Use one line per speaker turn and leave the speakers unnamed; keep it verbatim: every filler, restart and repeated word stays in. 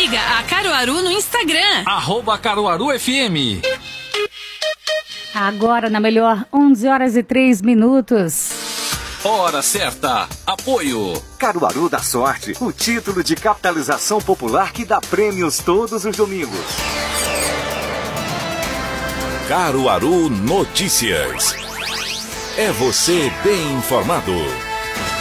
Siga a Caruaru no Instagram.
Arroba Caruaru F M.
Agora na melhor, onze horas e três minutos.
Hora certa. Apoio.
Caruaru da Sorte, o título de capitalização popular que dá prêmios todos os domingos.
Caruaru Notícias. É você bem informado.